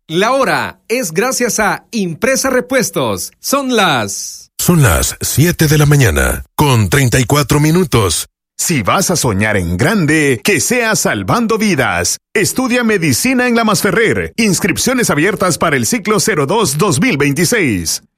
La hora es gracias a Impresa Repuestos. Son las 7 de la mañana, con 34 minutos. Si vas a soñar en grande, que sea salvando vidas. Estudia medicina en La Masferrer. Inscripciones abiertas para el ciclo 02-2026.